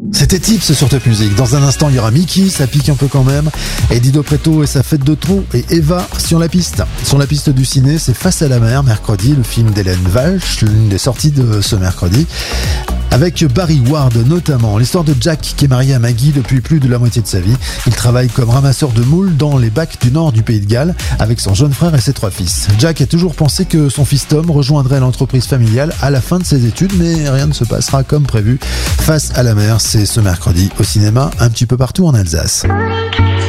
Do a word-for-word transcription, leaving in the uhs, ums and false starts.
C'était Tips sur Top Music. Dans un instant, il y aura Mickey, ça pique un peu quand même. Eddie Preto et sa fête de trou. Et Eva sur la piste. Sur la piste du ciné, c'est Face à la mer, mercredi, le film d'Hélène Walsh, l'une des sorties de ce mercredi. Avec Barry Ward notamment. L'histoire de Jack qui est marié à Maggie depuis plus de la moitié de sa vie. Il travaille comme ramasseur de moules dans les bacs du nord du Pays de Galles avec son jeune frère et ses trois fils. Jack a toujours pensé que son fils Tom rejoindrait l'entreprise familiale à la fin de ses études, mais rien ne se passera comme prévu. Face à la mer, c'est ce mercredi au cinéma, un petit peu partout en Alsace.